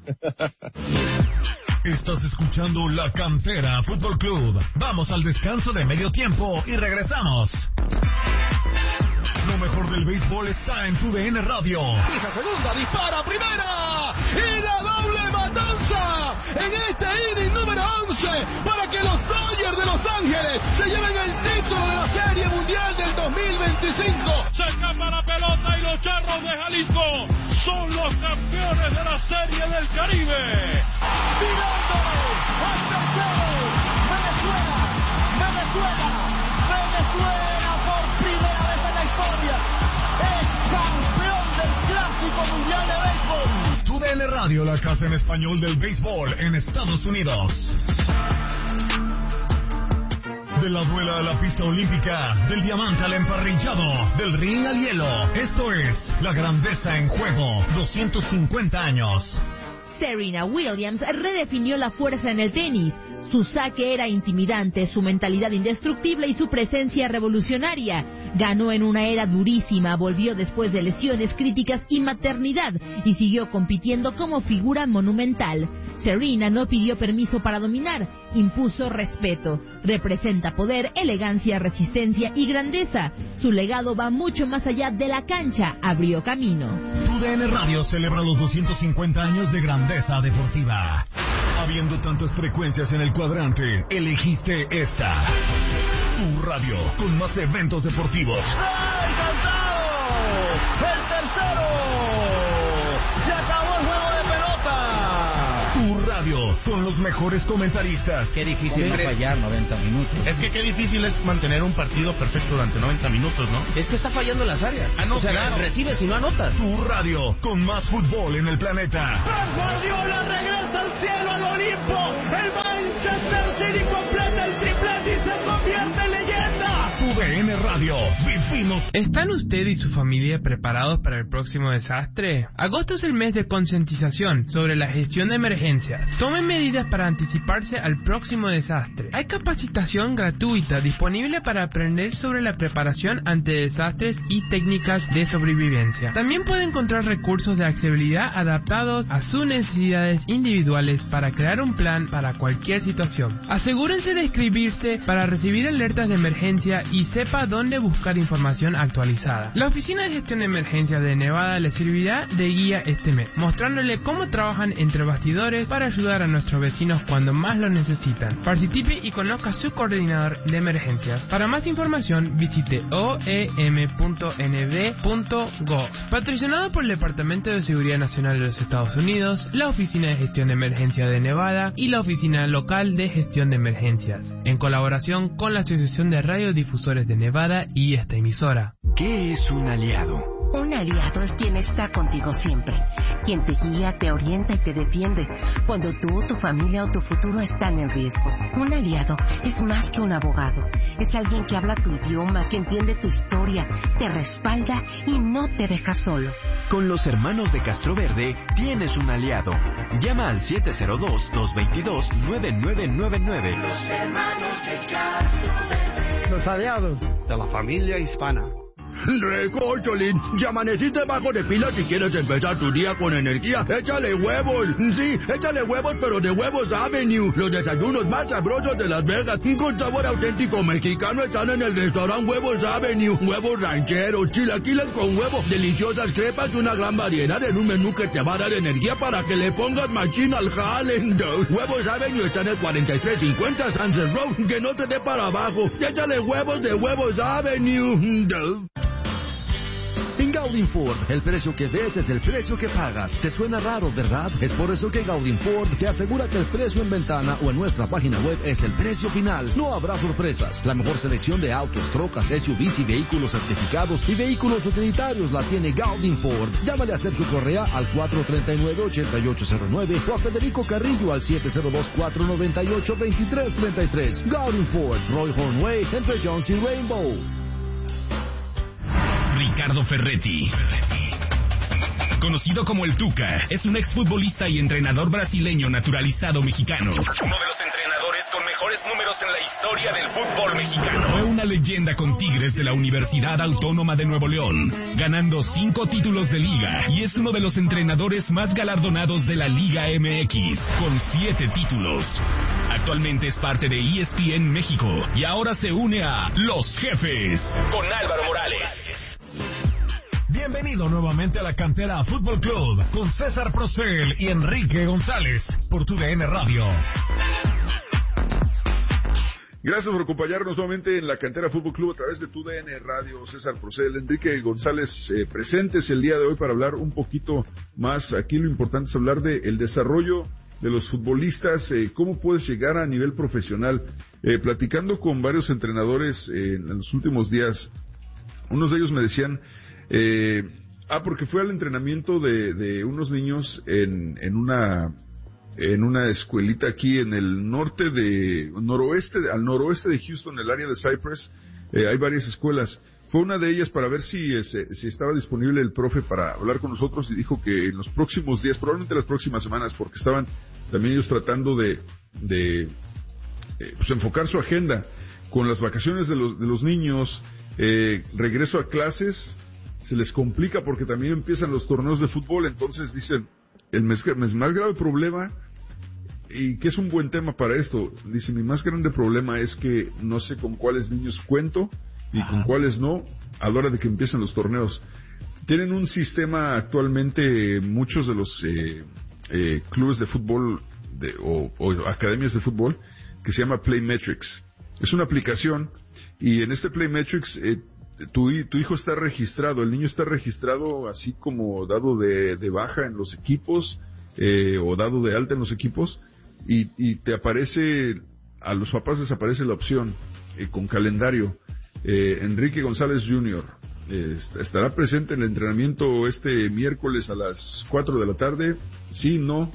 Estás escuchando La Cantera Fútbol Club. Vamos al descanso de medio tiempo y regresamos. Lo mejor del béisbol está en tu DN Radio. Pisa segunda, dispara primera y la doble matanza en este inning número 11 para que los Dodgers de Los Ángeles se lleven el título de la Serie Mundial del 2025. Se escapa la pelota y los Charros de Jalisco son los campeones de la Serie del Caribe. Tirando al tercero, Venezuela por primera vez en la historia es campeón del Clásico Mundial de Béisbol. Tu DN Radio, la casa en español del béisbol en Estados Unidos. De la duela a la pista olímpica, del diamante al emparrillado, del ring al hielo. Esto es La Grandeza en Juego, 250 años. Serena Williams redefinió la fuerza en el tenis. Su saque era intimidante, su mentalidad indestructible y su presencia revolucionaria. Ganó en una era durísima, volvió después de lesiones críticas y maternidad y siguió compitiendo como figura monumental. Serena no pidió permiso para dominar, impuso respeto. Representa poder, elegancia, resistencia y grandeza. Su legado va mucho más allá de la cancha, abrió camino. Tu DN Radio celebra los 250 años de grandeza deportiva. Habiendo tantas frecuencias en el cuadrante, elegiste esta. Tu radio, con más eventos deportivos. ¡Encantado! ¡El tercero! ¡Se acabó el juego de pelota! Tu radio, con los mejores comentaristas. Qué difícil es fallar 90 minutos. Es que qué difícil es mantener un partido perfecto durante 90 minutos, ¿no? Es que está fallando las áreas. No, o sea, claro. Recibes y no anotas. Tu radio, con más fútbol en el planeta. ¡Pep Guardiola regresa al cielo, al Olimpo! ¡El Manchester City completa el triplete y se convierte en leyenda! Tu DN Radio, vivimos. ¿Están usted y su familia preparados para el próximo desastre? Agosto es el mes de concientización sobre la gestión de emergencias. Tomen medidas para anticiparse al próximo desastre. Hay capacitación gratuita disponible para aprender sobre la preparación ante desastres y técnicas de sobrevivencia. También puede encontrar recursos de accesibilidad adaptados a sus necesidades individuales para crear un plan para cualquier situación. Asegúrense de inscribirse para recibir alertas de emergencia y sepa dónde buscar información actualizada. La Oficina de Gestión de Emergencias de Nevada le servirá de guía este mes, mostrándole cómo trabajan entre bastidores para ayudar a nuestros vecinos cuando más lo necesitan. Participe y conozca a su coordinador de emergencias. Para más información, visite oem.nv.gov. Patrocinado por el Departamento de Seguridad Nacional de los Estados Unidos, la Oficina de Gestión de Emergencias de Nevada y la Oficina Local de Gestión de Emergencias, en colaboración con la Asociación de Radiodifusores de Nevada y esta emisora. ¿Qué es un aliado? Un aliado es quien está contigo siempre, quien te guía, te orienta y te defiende cuando tú, tu familia o tu futuro están en riesgo. Un aliado es más que un abogado, es alguien que habla tu idioma, que entiende tu historia, te respalda y no te deja solo. Con los hermanos de Castroverde tienes un aliado. Llama al 702-222-9999. Los hermanos de Castroverde. Los aliados de la familia hispana. Recócholín, si amaneciste bajo de pila y quieres empezar tu día con energía, échale huevos. Sí, échale huevos, pero de Huevos Avenue. Los desayunos más sabrosos de Las Vegas, con sabor auténtico mexicano, están en el restaurante Huevos Avenue. Huevos rancheros, chilaquiles con huevo, deliciosas crepas y una gran variedad en un menú que te va a dar energía para que le pongas machín al jale. Huevos Avenue está en el 4350 Sunset Road, que no te dé para abajo. Échale huevos de Huevos Avenue. En Gaudin Ford, el precio que ves es el precio que pagas. ¿Te suena raro, verdad? Es por eso que Gaudin Ford te asegura que el precio en ventana o en nuestra página web es el precio final. No habrá sorpresas. La mejor selección de autos, trocas, SUVs y vehículos certificados y vehículos utilitarios la tiene Gaudin Ford. Llámale a Sergio Correa al 439-8809 o a Federico Carrillo al 702-498-2333. Gaudin Ford, Roy Hornway, entre Jones y Rainbow. Ricardo Ferretti, conocido como el Tuca, es un exfutbolista y entrenador brasileño naturalizado mexicano. Uno de los entrenadores con mejores números en la historia del fútbol mexicano. Fue una leyenda con Tigres de la Universidad Autónoma de Nuevo León, ganando 5 títulos de liga, y es uno de los entrenadores más galardonados de la Liga MX, con 7 títulos. Actualmente es parte de ESPN México y ahora se une a Los Jefes con Álvaro Morales. Bienvenido nuevamente a la Cantera Fútbol Club con César Procel y Enrique González por TUDN Radio. Gracias por acompañarnos nuevamente en la Cantera Fútbol Club a través de TUDN Radio. César Procel, Enrique González presentes el día de hoy para hablar un poquito más. Aquí lo importante es hablar del desarrollo de los futbolistas, cómo puedes llegar a nivel profesional. Platicando con varios entrenadores en los últimos días, unos de ellos me decían, porque fue al entrenamiento de unos niños en una escuelita aquí en el noroeste de Houston, en el área de Cypress. Hay varias escuelas. Fue una de ellas para ver si estaba disponible el profe para hablar con nosotros, y dijo que en los próximos días, probablemente las próximas semanas, porque estaban también ellos tratando de enfocar su agenda con las vacaciones de los niños, regreso a clases, se les complica porque también empiezan los torneos de fútbol. Entonces dicen, el más grave problema, y que es un buen tema para esto, dice, mi más grande problema es que no sé con cuáles niños cuento y con cuáles no a la hora de que empiezan los torneos. Tienen un sistema actualmente, muchos de los clubes de fútbol o academias de fútbol, que se llama Playmetrics. Es una aplicación, y en este Playmetrics tu hijo está registrado, el niño está registrado así como dado de baja en los equipos, o dado de alta en los equipos, y te aparece, a los papás les aparece la opción con calendario. Enrique González Jr. Estará presente en el entrenamiento este miércoles a las 4 de la tarde. Sí, no,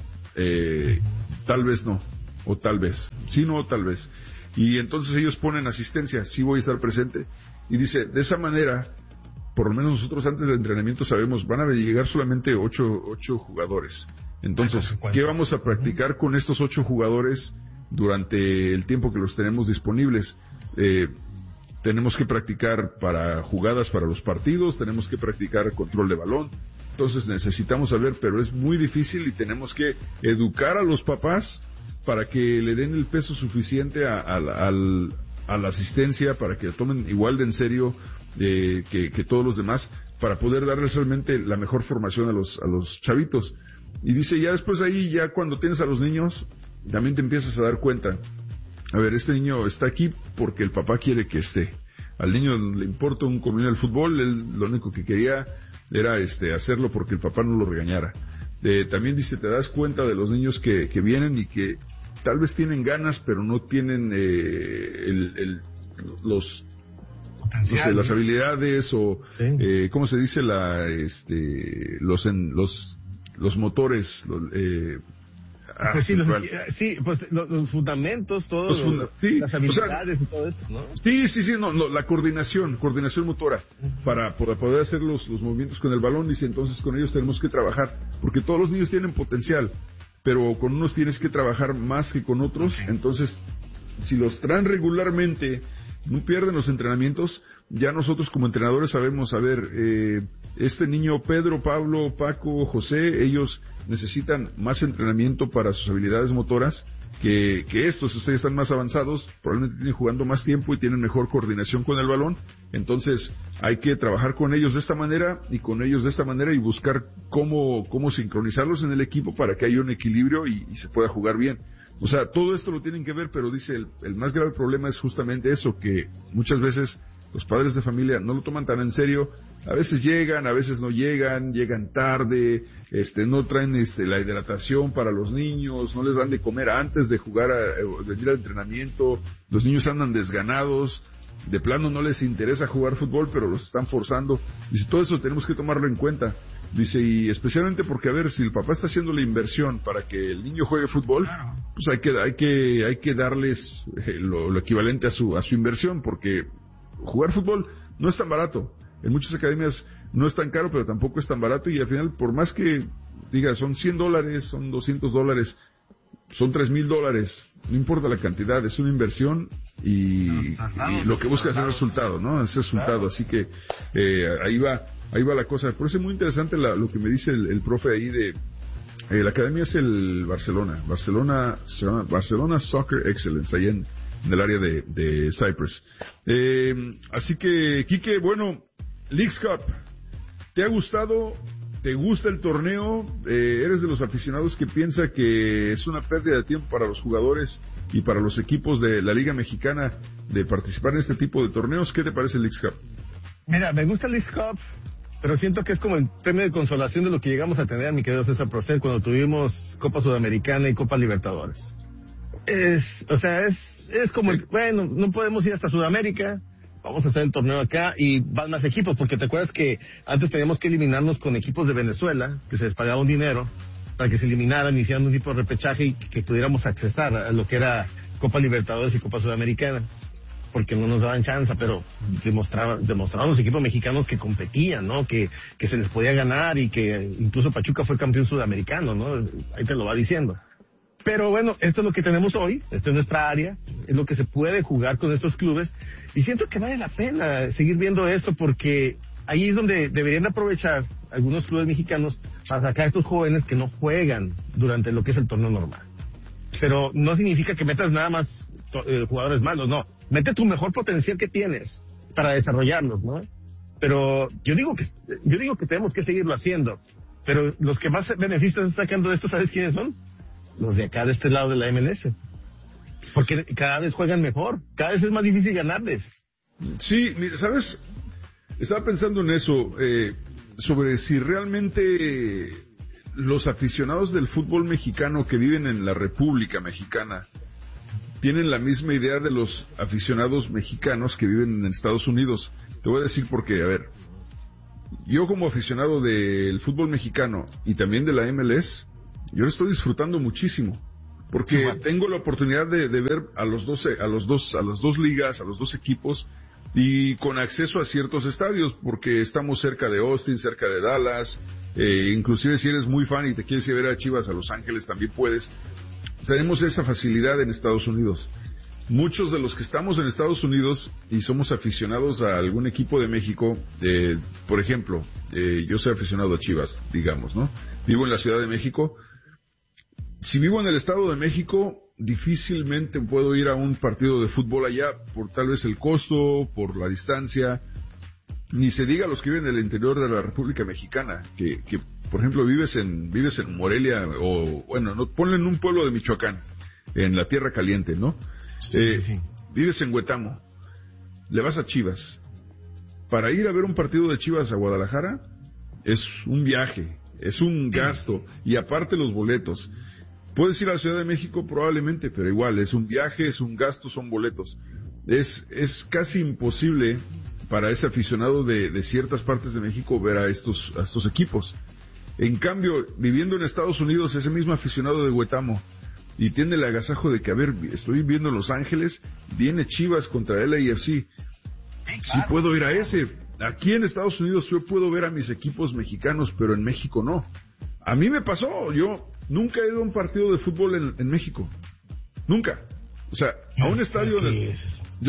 tal vez no, o tal vez. Sí, no, o tal vez. Y entonces ellos ponen asistencia, sí voy a estar presente. Y dice, de esa manera, por lo menos nosotros antes del entrenamiento sabemos, van a llegar solamente 8 jugadores. Entonces, ¿qué vamos a practicar con estos 8 jugadores durante el tiempo que los tenemos disponibles? Tenemos que practicar para jugadas para los partidos, tenemos que practicar control de balón. Entonces necesitamos saber, pero es muy difícil, y tenemos que educar a los papás para que le den el peso suficiente a la asistencia, para que tomen igual de en serio que todos los demás, para poder darles realmente la mejor formación a los chavitos. Y dice, ya después ahí, ya cuando tienes a los niños, también te empiezas a dar cuenta, a ver, este niño está aquí porque el papá quiere que esté. Al niño le importa un comino el fútbol, él lo único que quería era hacerlo porque el papá no lo regañara. También dice, te das cuenta de los niños que vienen y que tal vez tienen ganas, pero no tienen las habilidades, o ¿cómo se dice? Los motores, los fundamentos, todos las habilidades, y todo esto, ¿no? Sí, la coordinación motora, para poder hacer los movimientos con el balón. Dice, entonces con ellos tenemos que trabajar, porque todos los niños tienen potencial, pero con unos tienes que trabajar más que con otros. Entonces, si los traen regularmente, no pierden los entrenamientos. Ya nosotros como entrenadores sabemos, este niño Pedro, Pablo, Paco, José, ellos necesitan más entrenamiento para sus habilidades motoras que estos. Ustedes están más avanzados, probablemente tienen jugando más tiempo y tienen mejor coordinación con el balón. Entonces hay que trabajar con ellos de esta manera y con ellos de esta manera, y buscar cómo sincronizarlos en el equipo para que haya un equilibrio y se pueda jugar bien. O sea, todo esto lo tienen que ver, pero dice, el más grave problema es justamente eso, que muchas veces los padres de familia no lo toman tan en serio. A veces llegan, a veces no llegan tarde, no traen la hidratación para los niños, no les dan de comer antes de jugar, de ir al entrenamiento, los niños andan desganados, de plano no les interesa jugar fútbol, pero los están forzando. Dice, todo eso tenemos que tomarlo en cuenta. Dice, y especialmente porque, a ver, si el papá está haciendo la inversión para que el niño juegue fútbol, pues hay que darles lo equivalente a su inversión, porque jugar fútbol no es tan barato. En muchas academias no es tan caro, pero tampoco es tan barato, y al final, por más que diga, son $100, son $200, son $3,000, no importa la cantidad, es una inversión y lo que busca es el resultado, ¿no? Es resultado, así que ahí va la cosa. Por eso es muy interesante lo que me dice el profe ahí de la academia. Es el Barcelona Soccer Excellence, ahí en el área de Cyprus. Así que, Quique, bueno, Leagues Cup, ¿te ha gustado? ¿Te gusta el torneo? ¿Eres de los aficionados que piensa que es una pérdida de tiempo para los jugadores y para los equipos de la Liga Mexicana de participar en este tipo de torneos? ¿Qué te parece el Leagues Cup? Mira, me gusta el Leagues Cup, pero siento que es como el premio de consolación de lo que llegamos a tener, mi querido César Procel, cuando tuvimos Copa Sudamericana y Copa Libertadores. Es como bueno, no podemos ir hasta Sudamérica, vamos a hacer el torneo acá y van más equipos, porque te acuerdas que antes teníamos que eliminarnos con equipos de Venezuela, que se les pagaba un dinero para que se eliminaran, hicieran un tipo de repechaje y que pudiéramos accesar a lo que era Copa Libertadores y Copa Sudamericana, porque no nos daban chance, pero demostraban los equipos mexicanos que competían, ¿no? Que se les podía ganar, y que incluso Pachuca fue campeón sudamericano, ¿no? Ahí te lo va diciendo. Pero bueno, esto es lo que tenemos hoy, esto es nuestra área, es lo que se puede jugar con estos clubes, y siento que vale la pena seguir viendo esto, porque ahí es donde deberían aprovechar algunos clubes mexicanos para sacar a estos jóvenes que no juegan durante lo que es el torneo normal. Pero no significa que metas nada más jugadores malos, no, mete tu mejor potencial que tienes para desarrollarlos, ¿no? Pero yo digo que tenemos que seguirlo haciendo, pero los que más beneficios están sacando de esto, ¿sabes quiénes son? Los de acá, de este lado de la MLS. Porque cada vez juegan mejor, cada vez es más difícil ganarles. Sí, mira, ¿sabes? Estaba pensando en eso, sobre si realmente los aficionados del fútbol mexicano que viven en la República Mexicana tienen la misma idea de los aficionados mexicanos que viven en Estados Unidos. Te voy a decir por qué. A ver, yo como aficionado del fútbol mexicano y también de la MLS, yo lo estoy disfrutando muchísimo, porque tengo la oportunidad de ver a las dos ligas, a los dos equipos, y con acceso a ciertos estadios, porque estamos cerca de Austin, cerca de Dallas, inclusive si eres muy fan y te quieres ir a ver a Chivas a Los Ángeles, también puedes. Tenemos esa facilidad en Estados Unidos. Muchos de los que estamos en Estados Unidos y somos aficionados a algún equipo de México, por ejemplo, yo soy aficionado a Chivas, digamos, ¿no? Vivo en la Ciudad de México. Si vivo en el Estado de México, difícilmente puedo ir a un partido de fútbol allá, por tal vez el costo, por la distancia. Ni se diga los que viven en el interior de la República Mexicana, que por ejemplo vives en Morelia, o bueno, no, ponle en un pueblo de Michoacán, en la Tierra Caliente, ¿no? Sí. Vives en Huetamo, le vas a Chivas. Para ir a ver un partido de Chivas a Guadalajara es un viaje, es un gasto, y aparte los boletos. Puedes ir a la Ciudad de México probablemente, pero igual, es un viaje, es un gasto, son boletos. Es casi imposible para ese aficionado de ciertas partes de México ver a estos equipos. En cambio, viviendo en Estados Unidos, ese mismo aficionado de Huetamo, y tiene el agasajo de que, a ver, estoy viviendo en Los Ángeles, viene Chivas contra el LAFC. Sí, puedo ir a ese. Aquí en Estados Unidos yo puedo ver a mis equipos mexicanos, pero en México no. A mí me pasó, yo nunca he ido a un partido de fútbol en México. Nunca. O sea, a un estadio... Yo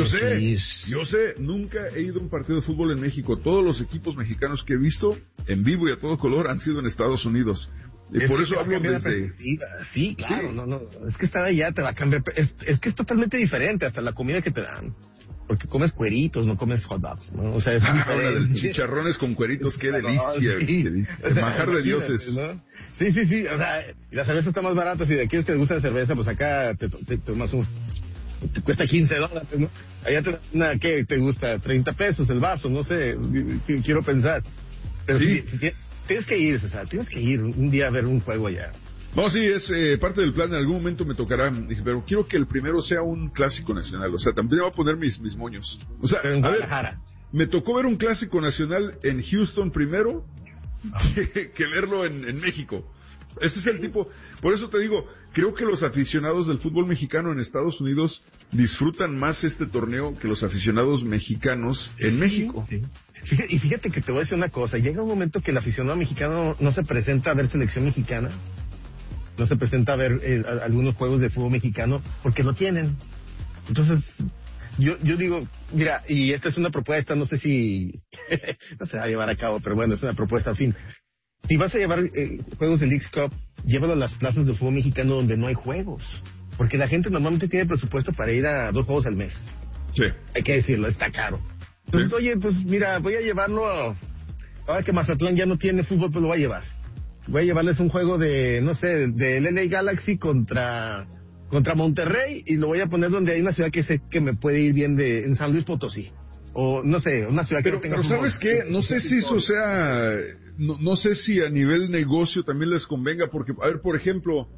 sé, nunca he ido a un partido de fútbol en México. Todos los equipos mexicanos que he visto, en vivo y a todo color, han sido en Estados Unidos. Y por eso hablo desde... Sí, claro, sí. No, es que estar allá te va a cambiar. Es que es totalmente diferente, hasta la comida que te dan. Porque comes cueritos, no comes hot dogs, ¿no? O sea, es diferente. Chicharrones con cueritos, qué delicia. Sí. El manjar de dioses. ¿No? Sí. O sea, y la cerveza está más barata. Si de aquí te gusta la cerveza, pues acá te tomas un te cuesta $15, ¿no? Allá ¿qué te gusta? 30 pesos el vaso, no sé, quiero pensar. Pero sí, tienes que ir, César, tienes que ir un día a ver un juego allá. No, sí, es parte del plan. En algún momento me tocará. Dije, pero quiero que el primero sea un clásico nacional. O sea, también voy a poner mis moños. O sea, en Guadalajara. Me tocó ver un clásico nacional en Houston primero que verlo en México. Ese es el tipo. Por eso te digo, creo que los aficionados del fútbol mexicano en Estados Unidos disfrutan más este torneo que los aficionados mexicanos en México. Sí. Y fíjate que te voy a decir una cosa. Llega un momento que el aficionado mexicano no se presenta a ver selección mexicana. No se presenta a ver algunos juegos de fútbol mexicano porque lo tienen. Entonces, yo digo, mira, y esta es una propuesta, no sé si no se va a llevar a cabo, pero bueno, es una propuesta al fin. Si vas a llevar juegos de Leagues Cup, llévalo a las plazas de fútbol mexicano donde no hay juegos. Porque la gente normalmente tiene presupuesto para ir a 2 juegos al mes. Sí. Hay que decirlo, está caro. Entonces, oye, pues mira, voy a llevarlo ahora que Mazatlán ya no tiene fútbol, pues lo voy a llevar. Voy a llevarles un juego de, no sé, de LA Galaxy contra Monterrey, y lo voy a poner donde hay una ciudad que sé que me puede ir bien en San Luis Potosí. O, no sé, una ciudad que no tenga fútbol. Pero ¿sabes qué? No sé si eso sea... No sé si a nivel negocio también les convenga, porque, a ver, por ejemplo,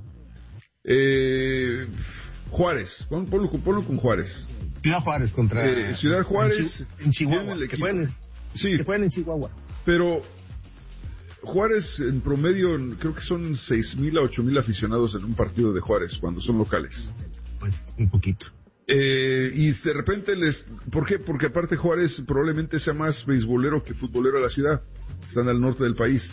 Juárez, ponlo con Juárez. Ciudad Juárez contra... Ciudad Juárez... En Chihuahua, que jueguen en Chihuahua. Pero Juárez en promedio creo que son 6,000 a 8,000 aficionados en un partido de Juárez cuando son locales. Pues, un poquito. Y de repente ¿por qué? Porque aparte Juárez probablemente sea más beisbolero que futbolero de la ciudad. Están al norte del país.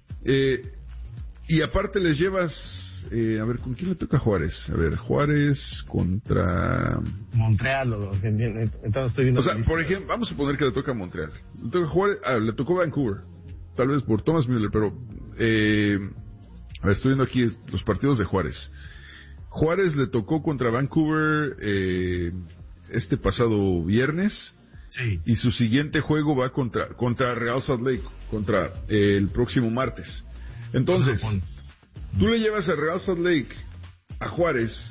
Y aparte les llevas... a ver, ¿con quién le toca a Juárez? A ver, Juárez contra... Montreal, entonces estoy viendo... O sea, por ejemplo, vamos a poner que le toca a Montreal. Le toca a Juárez, le tocó a Vancouver. Tal vez por Thomas Müller, pero... a ver, estoy viendo aquí los partidos de Juárez. Juárez le tocó contra Vancouver este pasado viernes. Sí. Y su siguiente juego va contra Real Salt Lake, contra el próximo martes. Entonces, tú le llevas a Real Salt Lake a Juárez,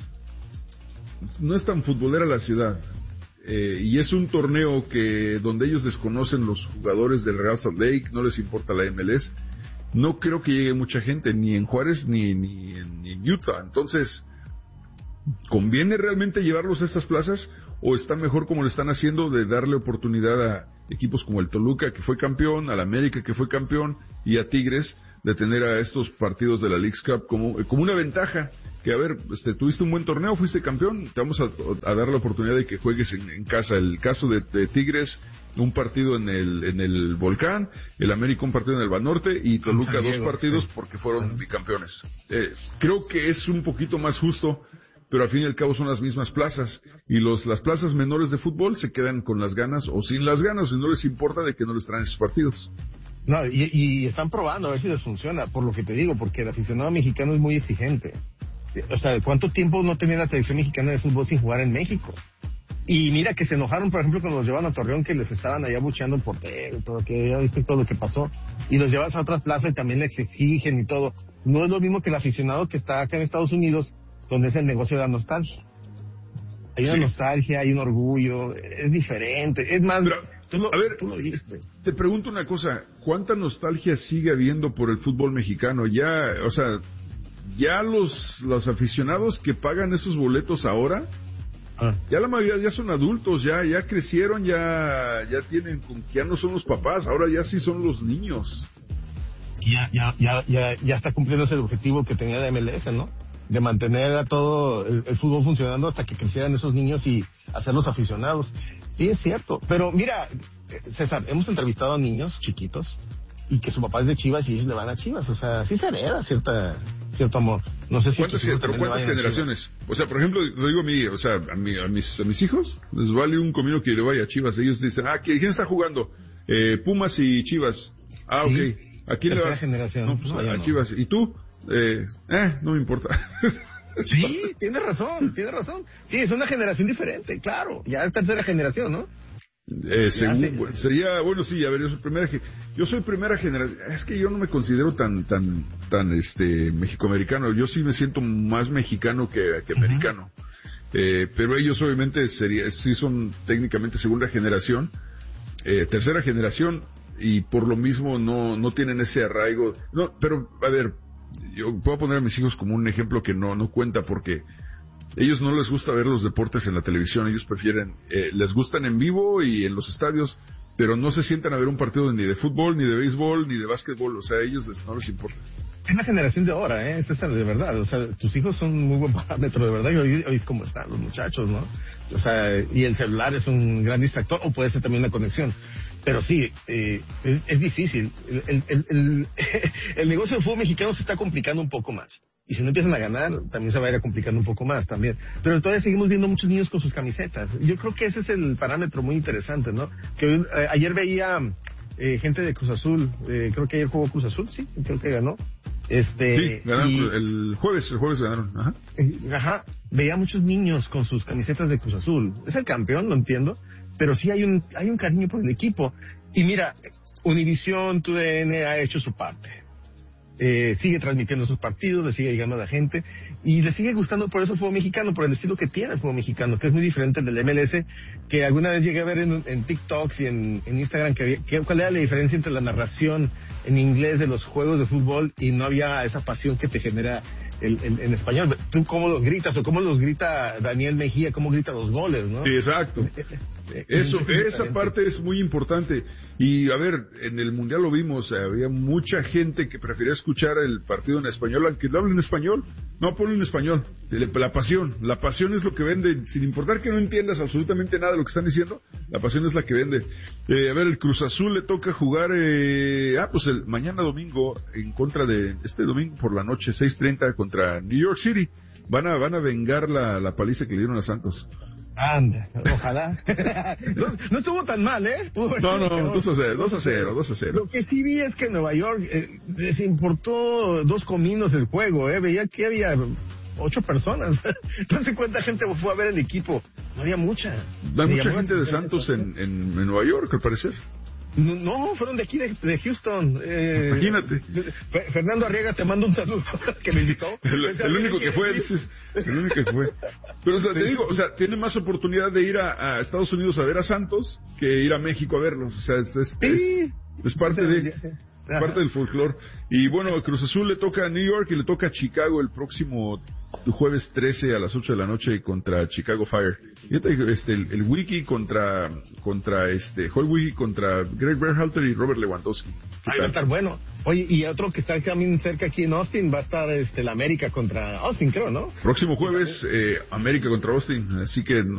no es tan futbolera la ciudad, y es un torneo donde ellos desconocen los jugadores del Real Salt Lake, no les importa la MLS. No creo que llegue mucha gente, ni en Juárez ni en Utah. Entonces, ¿conviene realmente llevarlos a estas plazas? ¿O está mejor como lo están haciendo de darle oportunidad a equipos como el Toluca, que fue campeón, al América, que fue campeón, y a Tigres, de tener a estos partidos de la Leagues Cup como una ventaja? Que, a ver, tuviste un buen torneo, fuiste campeón, te vamos a dar la oportunidad de que juegues en casa. El caso de Tigres, un partido en el Volcán, el América un partido en el Banorte, y Toluca 2 partidos porque fueron bicampeones. Creo que es un poquito más justo, pero al fin y al cabo son las mismas plazas, y las plazas menores de fútbol se quedan con las ganas o sin las ganas, y no les importa de que no les traen esos partidos. No, y están probando a ver si les funciona, por lo que te digo, porque el aficionado mexicano es muy exigente. O sea, ¿cuánto tiempo no tenía la selección mexicana de fútbol sin jugar en México? Y mira que se enojaron, por ejemplo, cuando los llevan a Torreón, que les estaban allá bucheando el portero, todo que ya viste todo lo que pasó, y los llevas a otras plazas y también les exigen y todo. No es lo mismo que el aficionado que está acá en Estados Unidos, donde es el negocio de la nostalgia. Hay una nostalgia, hay un orgullo, es diferente. Es más, pero, tú lo viste. Te pregunto una cosa, ¿cuánta nostalgia sigue habiendo por el fútbol mexicano? Ya, o sea, ya los aficionados que pagan esos boletos ahora, ya la mayoría ya son adultos, ya crecieron, ya tienen, ya no son los papás, ahora ya sí son los niños. Ya está cumpliendo ese objetivo que tenía la MLS, ¿no? De mantener a todo el fútbol funcionando hasta que crecieran esos niños y hacerlos aficionados. Sí, es cierto. Pero mira, César, hemos entrevistado a niños chiquitos y que su papá es de Chivas y ellos le van a Chivas. O sea, sí se hereda cierto amor. No sé si ¿cuántas generaciones? O sea, por ejemplo, lo digo a mis hijos les vale un comino que le vaya a Chivas. Ellos dicen, ¿quién está jugando? Pumas y Chivas. Ah, sí. Ok. ¿A quién le vas? Generación. No, pues a Chivas. ¿Y tú? No me importa. Sí, tiene razón. Sí, es una generación diferente, claro. Ya es tercera generación, ¿no? Sería, bueno, sí, a ver, yo soy primera generación. Es que yo no me considero tan mexicoamericano. Yo sí me siento más mexicano que americano. pero ellos obviamente sí son técnicamente segunda generación, tercera generación, y por lo mismo no tienen ese arraigo. No, pero a ver, yo puedo poner a mis hijos como un ejemplo que no cuenta, porque ellos no les gusta ver los deportes en la televisión, ellos prefieren, les gustan en vivo y en los estadios, pero no se sientan a ver un partido ni de fútbol, ni de béisbol, ni de básquetbol, o sea, a ellos no les importa. Es la generación de ahora, es esta de verdad, o sea, tus hijos son un muy buen parámetro, de verdad, y hoy es como están los muchachos, ¿no? O sea, y el celular es un gran distractor, o puede ser también una conexión. Pero sí, es difícil. El negocio del fútbol mexicano se está complicando un poco más. Y si no empiezan a ganar, también se va a ir complicando un poco más también. Pero todavía seguimos viendo muchos niños con sus camisetas. Yo creo que ese es el parámetro muy interesante, ¿no? Que ayer veía gente de Cruz Azul, creo que ayer jugó Cruz Azul, sí, creo que ganó. Sí, ganaron el jueves ganaron. Ajá, veía muchos niños con sus camisetas de Cruz Azul. Es el campeón, lo entiendo, pero sí hay un cariño por el equipo. Y mira, Univisión, TUDN ha hecho su parte. Sigue transmitiendo sus partidos, le sigue llegando a la gente y le sigue gustando por eso el fútbol mexicano, por el estilo que tiene el fútbol mexicano, que es muy diferente del MLS, que alguna vez llegué a ver en TikToks y en Instagram cuál era la diferencia entre la narración en inglés de los juegos de fútbol y no había esa pasión que te genera en español. Tú cómo los gritas, o cómo los grita Daniel Mejía, cómo grita los goles, ¿no? Sí, exacto. Esa parte es muy importante. Y a ver, en el Mundial lo vimos, había mucha gente que prefería escuchar el partido en español, aunque no hablen en español. No, ponlo en español. La pasión es lo que vende, sin importar que no entiendas absolutamente nada de lo que están diciendo, la pasión es la que vende. A ver, el Cruz Azul le toca jugar, pues mañana domingo, en contra de, este domingo por la noche, 6:30 contra New York City. Van a vengar la paliza que le dieron a Santos. Anda, ojalá. No estuvo tan mal, ¿eh? No, 2-0. Lo que sí vi es que Nueva York les importó 2 cominos el juego, Veía que había 8 personas. Entonces, ¿cuánta gente fue a ver el equipo? No había mucha. Hay mucha gente de Santos en Nueva York, al parecer. No, fueron de aquí, de Houston. Imagínate. Fernando Arriaga, te mando un saludo, que me invitó. El único que fue, dices. El único que fue. Pero, o sea, te digo, o sea, tiene más oportunidad de ir a Estados Unidos a ver a Santos que ir a México a verlos. O sea, es parte parte del folclore. Y bueno, Cruz Azul le toca a New York y le toca a Chicago el próximo jueves 13 a las 8 de la noche contra Chicago Fire. Fíjate, el Wiki contra Joel Wiki contra Greg Berhalter y Robert Lewandowski. Ahí va a estar bueno. Oye, y otro que está también cerca aquí en Austin va a estar la América contra Austin, creo, ¿no? Próximo jueves, América contra Austin. Así que